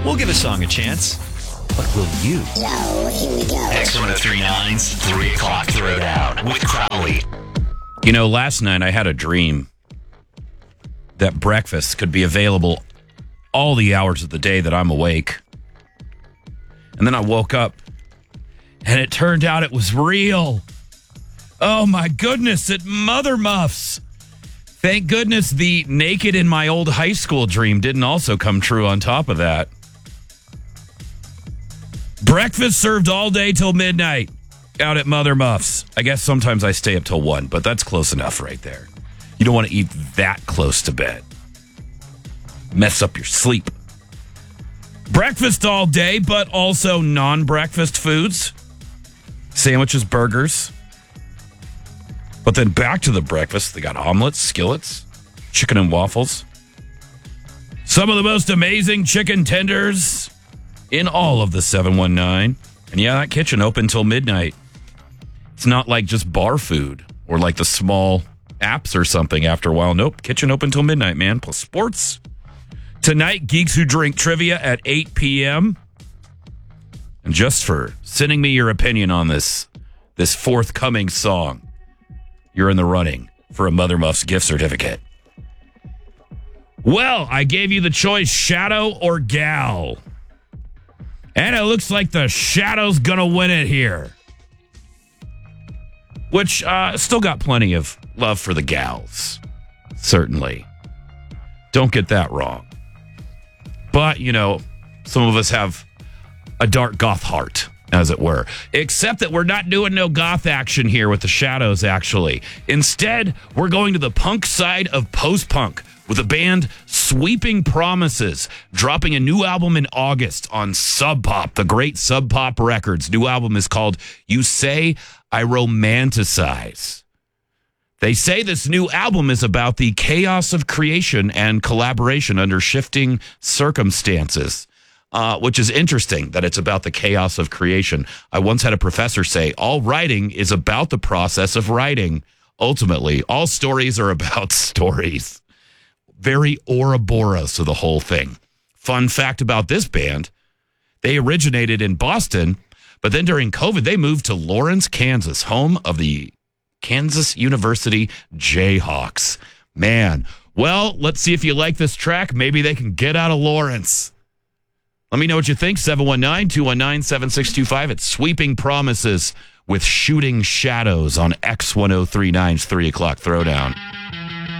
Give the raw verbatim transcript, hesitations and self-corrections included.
We'll give a song a chance. But will you? So, here we go. X ten thirty-nine's three o'clock Throwdown with Crowley. You know, last night I had a dream that breakfast could be available all the hours of the day that I'm awake. And then I woke up and it turned out it was real. Oh my goodness, at Mother Muffs. Thank goodness the naked in my old high school dream didn't also come true on top of that. Breakfast served all day till midnight out at Mother Muffs. I guess sometimes I stay up till one, but that's close enough right there. You don't want to eat that close to bed. Mess up your sleep. Breakfast all day, but also non-breakfast foods. Sandwiches, burgers. But then back to the breakfast. They got omelets, skillets, chicken and waffles. Some of the most amazing chicken tenders in all of the seven one nine. And yeah, that kitchen open till midnight. It's not like just bar food or like the small apps or something after a while. Nope, kitchen open till midnight, man. Plus sports. Tonight, Geeks Who Drink trivia at eight p.m. And just for sending me your opinion on this, this forthcoming song, you're in the running for a Mother Muffs gift certificate. Well, I gave you the choice, Shadow or Gal. And it looks like the Shadow's gonna win it here. Which, uh, still got plenty of love for the gals. Certainly. Don't get that wrong. But, you know, some of us have a dark goth heart, as it were. Except that we're not doing no goth action here with the Shadows, actually. Instead, we're going to the punk side of post-punk with a band Sweeping Promises, dropping a new album in August on Sub Pop, the great Sub Pop Records. New album is called You Say I Romanticize. They say this new album is about the chaos of creation and collaboration under shifting circumstances, uh, which is interesting that it's about the chaos of creation. I once had a professor say, all writing is about the process of writing. Ultimately, all stories are about stories. Very Ouroboros of the whole thing. Fun fact about this band, they originated in Boston, but then during COVID, they moved to Lawrence, Kansas, home of the Kansas University Jayhawks. Man, well, let's see if you like this track. Maybe they can get out of Lawrence. Let me know what you think. seven one nine, two one nine, seven six two five. It's Sweeping Promises with Shooting Shadows on X ten thirty-nine's three o'clock Throwdown.